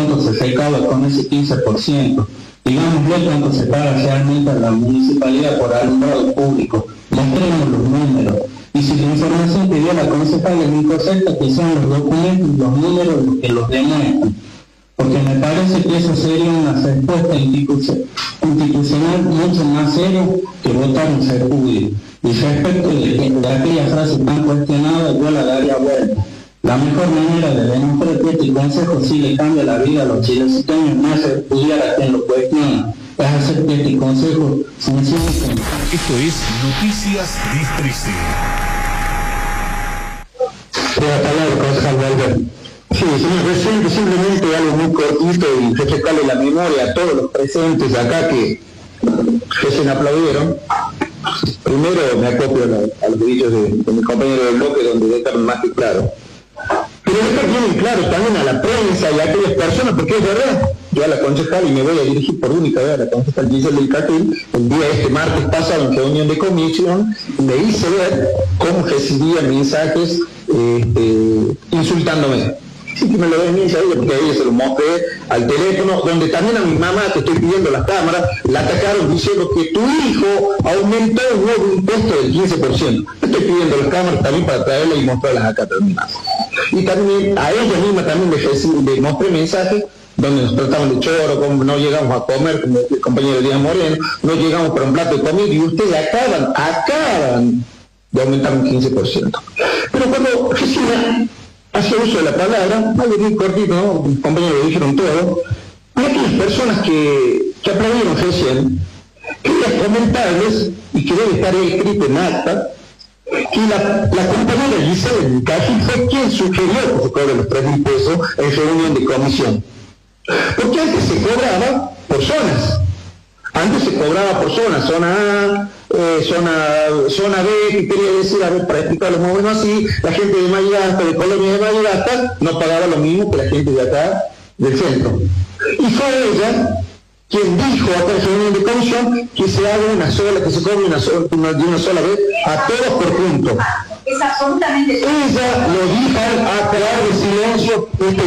cuánto se recauda con ese 15%. Digámosle cuánto se paga realmente a la municipalidad por alumbrado público. Mostremos los números. Y si la información que dio la concejal es incorrecta, que sean los documentos y los números los que los demuestran. Porque me parece que eso sería una respuesta institucional mucho más seria que votar un repudio. Y respecto de aquella frase tan cuestionada, yo la daría vuelta. La mejor manera de demostrar que este consejo sí le cambia la vida a los chilenos no es repudiar a quien lo cuestiona, es hacer que este consejo funcione con... Esto es Noticias Distrito. Buenas tardes, concejal Valver. Sí, señor presidente, simplemente algo muy cortito y refrescarle la memoria a todos los presentes acá que se aplaudieron. Primero me acopio a los dichos de mi compañero del bloque, donde dejan más que claro. Pero dejar bien claro también a la prensa y a aquellas personas, porque es verdad, yo a la concejal, y me voy a dirigir por única vez a la concejal Gisela del Catil, el día martes pasado en reunión de comisión, le hice ver cómo recibía mensajes insultándome. Sí que me lo den bien sabido, porque a ella se lo mostré al teléfono, donde también a mi mamá, que estoy pidiendo las cámaras, la atacaron diciendo que tu hijo aumentó un nuevo impuesto del 15%. Estoy pidiendo las cámaras también para traerlas y mostrarlas acá también. Y también a ella misma también le mostré mensajes donde nos trataban de choro, como no llegamos a comer, como el compañero Díaz Moreno, no llegamos para un plato de comida, y ustedes acaban de aumentar un 15%. Pero cuando Gesina hace uso de la palabra, algo muy cortito, ¿no? Mis compañeros lo dijeron todo, hay aquellas personas que aplaudieron recién, quería comentarles, y que debe estar escrito en acta, que la compañera Gisela del Catil fue quien sugirió que se cobre los 3.000 pesos en reunión de comisión. Porque antes se cobraba por zonas. Antes se cobraba por zonas, zona A, zona B, que quería decir, a ver, para explicarlo más o menos así, la gente de Mayagasta, de Colonia de Mayagasta, no pagaba lo mismo que la gente de acá, del centro. Y fue ella quien dijo acá en reunión de comisión que se haga una sola, que se cobre de una sola vez a todos por punto. Es absolutamente... Ella lo dijo a quedar de silencio, usted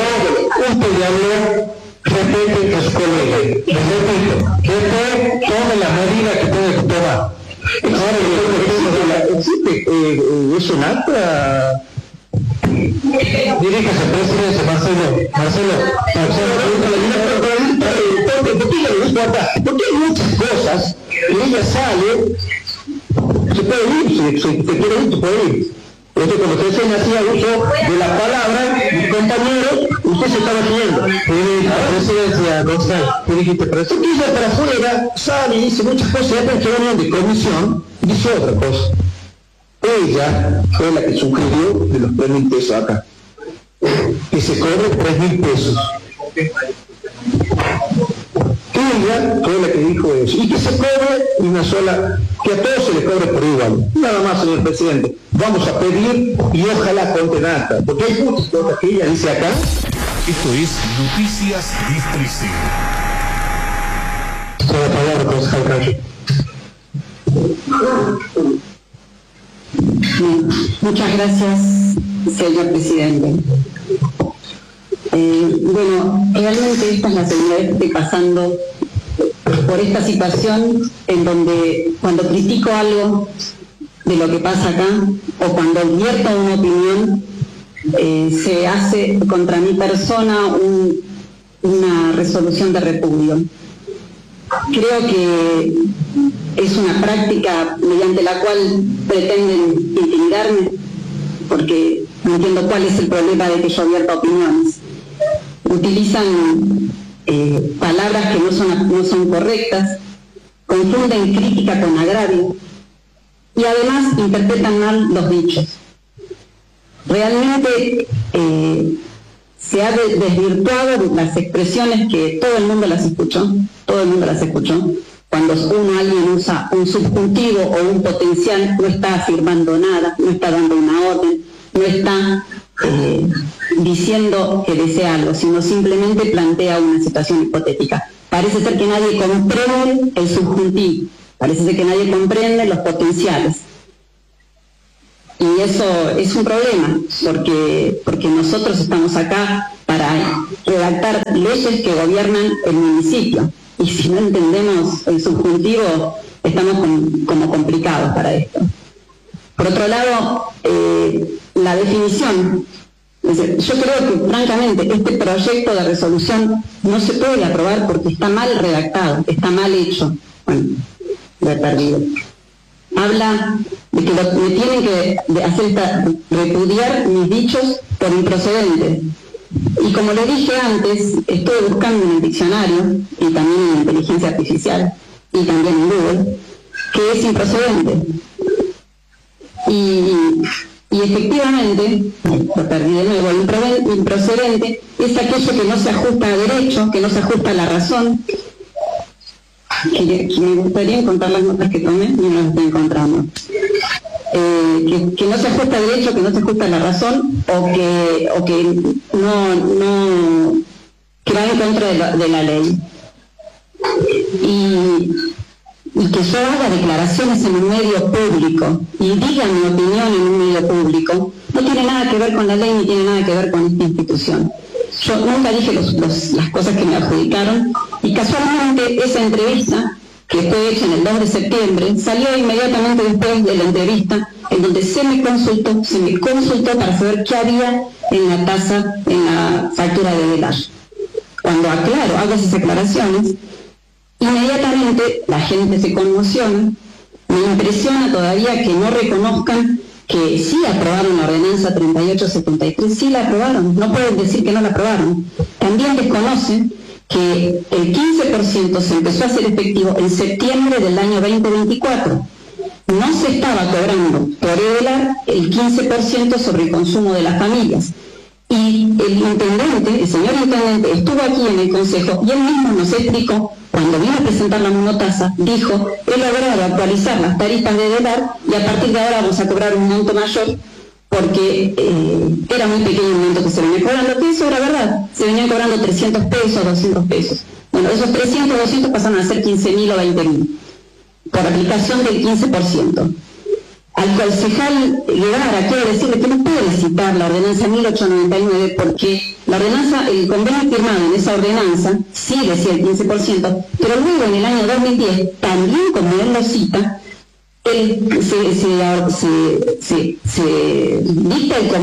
ya habló, repite a su colega. Les repito, que usted tome la medida que tiene que tomar. Ahora, ¿existe es un acta? Diríjase, presidente, Marcelo, porque hay muchas cosas que ella sale, se puede ir, si te quiere ir, se puede ir. Entonces, como usted se hacía uso de la palabra, mis compañeros, usted se estaba riendo. Presidencia, ¿qué dijiste? Porque ella para afuera sale y dice muchas cosas, y en reunión de comisión dice otra cosa. Ella fue la que sugirió de los 3.000 pesos acá. Que se cobre 3.000 pesos. Ella fue la que dijo eso. Y que se cobre una sola, que a todos se les cobre por igual. Nada más, señor presidente. Vamos a pedir y ojalá conten acta. Porque hay muchas cosas que ella dice acá. Esto es Noticias Distrito. Con la palabra, concejal Calle. Muchas gracias, señor presidente. Bueno, realmente esta es la segunda vez que estoy pasando por esta situación en donde cuando critico algo de lo que pasa acá o cuando advierto una opinión, se hace contra mi persona una resolución de repudio. Creo que es una práctica mediante la cual pretenden intimidarme, porque no entiendo cuál es el problema de que yo advierta opiniones. Utilizan palabras que no son correctas, confunden crítica con agravio y además interpretan mal los dichos. Realmente se ha desvirtuado las expresiones que todo el mundo las escuchó, Cuando alguien usa un subjuntivo o un potencial, no está afirmando nada, no está dando una orden, no está diciendo que desea algo, sino simplemente plantea una situación hipotética. Parece ser que nadie comprende el subjuntivo, parece ser que nadie comprende los potenciales. Y eso es un problema, porque nosotros estamos acá para para redactar leyes que gobiernan el municipio. Y si no entendemos el subjuntivo, estamos como complicados para esto. Por otro lado, la definición. Yo creo que, francamente, este proyecto de resolución no se puede aprobar porque está mal redactado, está mal hecho. Bueno, lo he perdido. Habla de que me tienen que hacer repudiar mis dichos por improcedentes. Y como le dije antes, estuve buscando en el diccionario, y también en inteligencia artificial, y también en Google, que es improcedente. Y efectivamente, lo perdí de nuevo, improcedente es aquello que no se ajusta a derecho, que no se ajusta a la razón, que me gustaría encontrar las notas que tomé y no las estoy encontrando. Que no se ajusta a derecho, que no se ajusta a la razón, o que no que va en contra de la ley. Y que yo haga declaraciones en un medio público y diga mi opinión en un medio público no tiene nada que ver con la ley ni tiene nada que ver con esta institución. Yo nunca dije las cosas que me adjudicaron, y casualmente esa entrevista, que fue hecha en el 2 de septiembre, salió inmediatamente después de la entrevista en donde se me consultó para saber qué había en la tasa, en la factura de velar. Cuando hago esas aclaraciones, inmediatamente la gente se conmociona. Me impresiona todavía que no reconozcan que sí aprobaron la ordenanza 3873, sí la aprobaron, no pueden decir que no la aprobaron. También desconocen que el 15% se empezó a hacer efectivo en septiembre del año 2024. No se estaba cobrando por EDELAR el 15% sobre el consumo de las familias. Y el señor intendente, estuvo aquí en el consejo y él mismo nos explicó, cuando vino a presentar la monotasa, dijo, he logrado actualizar las tarifas de EDELAR y a partir de ahora vamos a cobrar un monto mayor porque era muy pequeño el monto que se venía cobrando, que eso era verdad, se venían cobrando 300 pesos, 200 pesos. Bueno, esos 300, 200 pasaron a ser 15.000 o 20.000 por aplicación del 15%. Al concejal Guevara quiero decirle que no puede citar la ordenanza 1899 porque la ordenanza, el convenio firmado en esa ordenanza sí decía el 15%, pero luego en el año 2010, también como él lo cita, se dicta el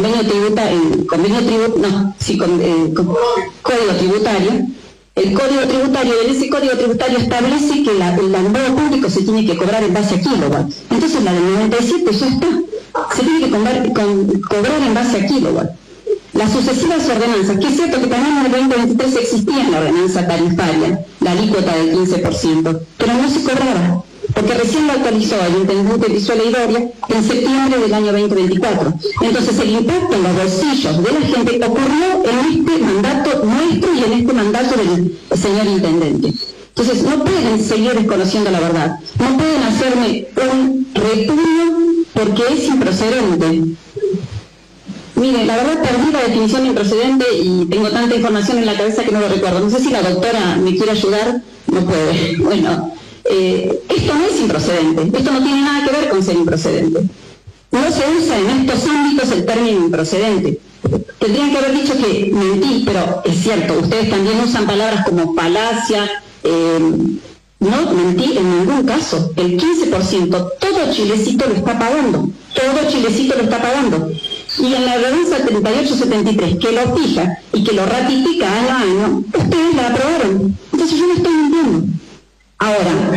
código tributario. El código tributario, en ese código tributario establece que el alumbrado público se tiene que cobrar en base a kilowatt. Entonces la del 97 ya está. Se tiene que cobrar en base a kilowatt. Las sucesivas ordenanzas, que es cierto que también en el 2023 existía la ordenanza tarifaria, la alícuota del 15%, pero no se cobraba, porque recién lo actualizó el intendente Visual Eidoria en septiembre del año 2024. Entonces el impacto en los bolsillos de la gente ocurrió en este mandato nuestro y en este mandato del señor intendente. Entonces no pueden seguir desconociendo la verdad, no pueden hacerme un repudio porque es improcedente. Mire, la verdad perdí la definición de improcedente y tengo tanta información en la cabeza que no lo recuerdo. No sé si la doctora me quiere ayudar, no puede. Bueno, esto no es improcedente, esto no tiene nada que ver con ser improcedente. No se usa en estos ámbitos el término improcedente. Tendrían que haber dicho que mentí, pero es cierto, ustedes también usan palabras como falacia. No mentí en ningún caso. El 15%, todo Chilecito lo está pagando. Todo Chilecito lo está pagando. Y en la ordenanza 3873, que lo fija y que lo ratifica año a año, ustedes la aprobaron. Entonces yo no estoy mintiendo. Ahora,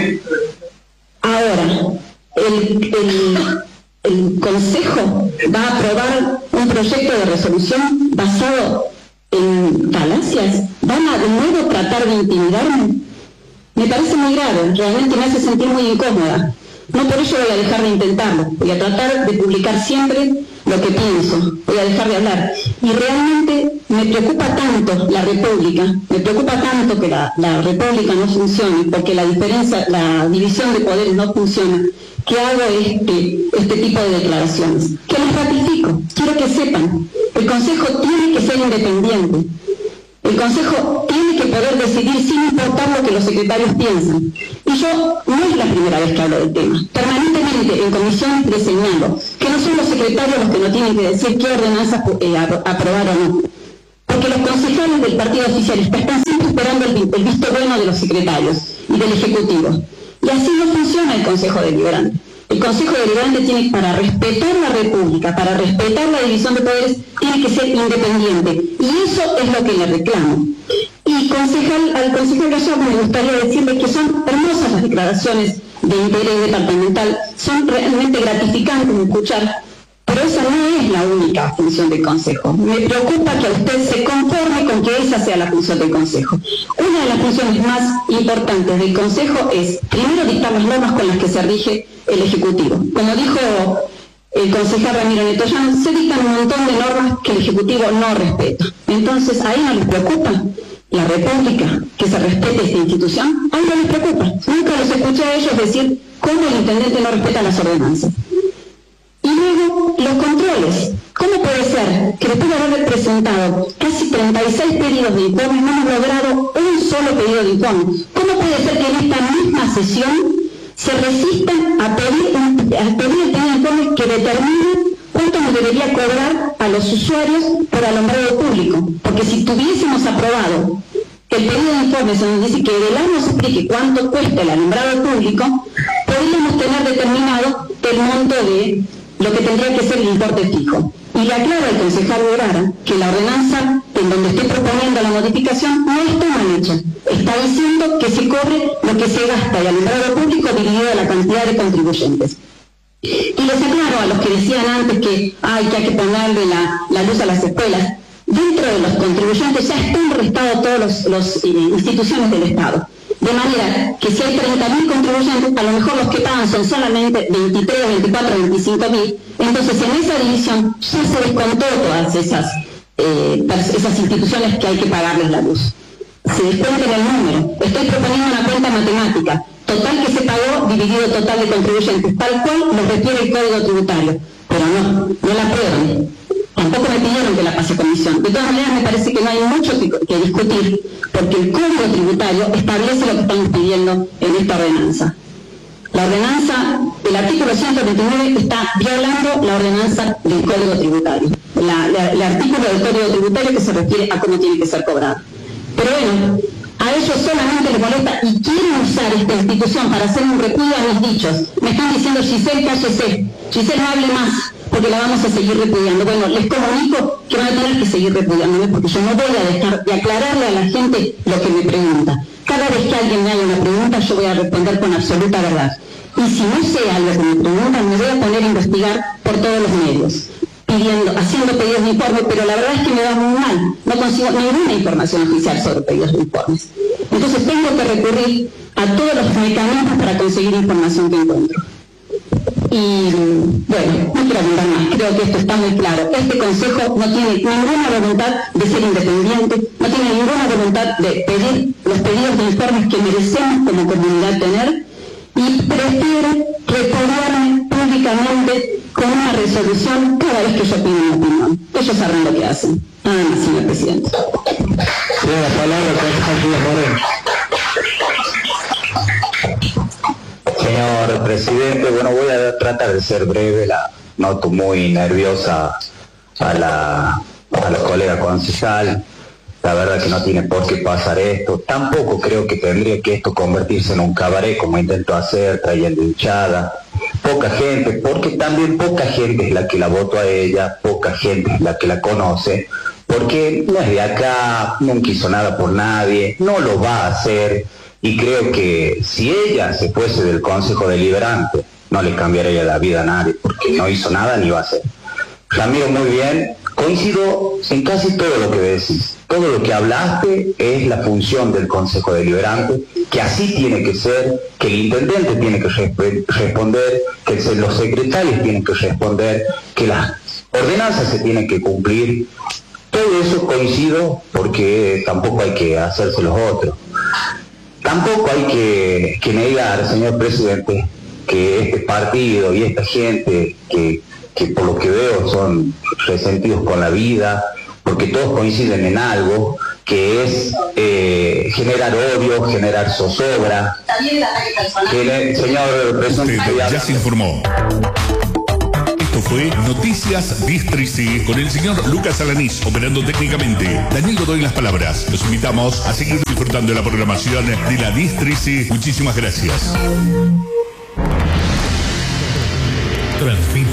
el Consejo va a aprobar un proyecto de resolución basado en falacias. ¿Van a de nuevo tratar de intimidarme? Me parece muy grave, realmente me hace sentir muy incómoda. No por ello voy a dejar de intentarlo, voy a tratar de publicar siempre lo que pienso, voy a dejar de hablar. Y realmente me preocupa tanto la República, me preocupa tanto que la República no funcione, porque la división de poderes no funciona, que hago este tipo de declaraciones. Que las ratifico, quiero que sepan, el Consejo tiene que ser independiente. El Consejo tiene que poder decidir sin importar lo que los secretarios piensan. Y yo no es la primera vez que hablo del tema. Permanentemente en comisiones les señalo que no son los secretarios los que no tienen que decir qué ordenanzas aprobar o no. Porque porque los concejales del partido oficialista están siempre esperando el visto bueno de los secretarios y del Ejecutivo. Y así no funciona el Consejo Deliberante. El Consejo Deliberante tiene, para respetar la República, para respetar la división de poderes, tiene que ser independiente. Y eso es lo que le reclamo. Y al concejal Gallardo me gustaría decirle que son hermosas las declaraciones de interés departamental, son realmente gratificantes de escuchar, pero esa no es la única función del Consejo. Me preocupa que usted se conforme con que esa sea la función del Consejo. Una de las funciones más importantes del Consejo es, primero, dictar las normas con las que se rige el Ejecutivo. Como dijo el concejal Ramiro Netoyan, se dictan un montón de normas que el Ejecutivo no respeta. Entonces, ¿a él no les preocupa la República, que se respete esta institución? A él no les preocupa. Nunca los escuché a ellos decir cómo el intendente no respeta las ordenanzas. Y luego, los controles. ¿Cómo puede ser que después de haber presentado casi 36 pedidos de informes no hemos logrado un solo pedido de informe? ¿Cómo puede ser que en esta misma sesión se resistan a pedir el pedido de informes que determinen cuánto nos debería cobrar a los usuarios por alumbrado público? Porque si tuviésemos aprobado el pedido de informes donde dice que el año se explique cuánto cuesta el alumbrado público, podríamos tener determinado el monto de lo que tendría que ser el importe fijo. Y le aclara el concejal Guevara que la ordenanza en donde estoy proponiendo la modificación no está mal hecha. Está diciendo que se cobre lo que se gasta de alumbrado público dividido la cantidad de contribuyentes. Y les aclaro a los que decían antes que hay que ponerle la luz a las escuelas. Dentro de los contribuyentes ya están restados todas las instituciones del Estado. De manera que si hay 30.000 contribuyentes, a lo mejor los que pagan son solamente 23, 24, 25.000. Entonces, en esa división ya se descontó todas esas instituciones que hay que pagarles la luz. Se descuenten el número. Estoy proponiendo una cuenta matemática. Total que se pagó dividido total de contribuyentes, tal cual lo requiere el Código Tributario. Pero no la aprueban. Tampoco me pidieron que la pase a comisión. De todas maneras, me parece que no hay mucho que discutir, porque el Código Tributario establece lo que estamos pidiendo en esta ordenanza. La ordenanza, el artículo 129 está violando la ordenanza del Código Tributario. El artículo del Código Tributario que se refiere a cómo tiene que ser cobrado. Pero bueno, a ellos solamente les molesta y quieren usar esta institución para hacer un repudio a mis dichos. Me están diciendo, Giselle, cállese. Giselle, no hable más, porque la vamos a seguir repudiando. Bueno, les comunico que van a tener que seguir repudiándome, porque yo no voy a dejar de aclararle a la gente lo que me pregunta. Cada vez que alguien me haga una pregunta, yo voy a responder con absoluta verdad. Y si no sé algo que me preguntan, me voy a poner a investigar por todos los medios, haciendo pedidos de informe, pero la verdad es que me va muy mal. No consigo ninguna información oficial sobre pedidos de informes. Entonces tengo que recurrir a todos los mecanismos para conseguir información que encuentro. Y bueno, no quiero abundar más, creo que esto está muy claro. Este Consejo no tiene ninguna voluntad de ser independiente, no tiene ninguna voluntad de pedir los pedidos de informes que merecemos como comunidad tener, y prefiere repudiarme públicamente con una resolución cada vez que yo pido una opinión. Ellos sabrán lo que hacen. Nada más, señor presidente. Tiene la palabra el concejal Díaz Moreno. Señor presidente, bueno, voy a tratar de ser breve. La noto muy nerviosa a la colega concejal. La verdad que no tiene por qué pasar esto. Tampoco creo que tendría que esto convertirse en un cabaret como intento hacer, trayendo hinchada. Poca gente, porque también poca gente es la que la votó a ella, poca gente es la que la conoce, porque no es de acá, nunca hizo nada por nadie, no lo va a hacer. Y creo que si ella se fuese del Consejo Deliberante, no le cambiaría la vida a nadie, porque no hizo nada ni va a hacer. Ramiro, muy bien, coincido en casi todo lo que decís. Todo lo que hablaste es la función del Consejo Deliberante, que así tiene que ser, que el intendente tiene que responder, que los secretarios tienen que responder, que las ordenanzas se tienen que cumplir. Todo eso coincido, porque tampoco hay que hacerse los otros. Tampoco hay que negar, señor presidente, que este partido y esta gente que por lo que veo son resentidos con la vida, porque todos coinciden en algo, que es generar odio, generar zozobra. Usted Señor presidente, ya se informó. Esto fue Noticias Districi con el señor Lucas Alanís operando técnicamente. Daniel Godoy en las palabras. Los invitamos a seguir disfrutando de la programación de la Districi. Muchísimas gracias. Transmite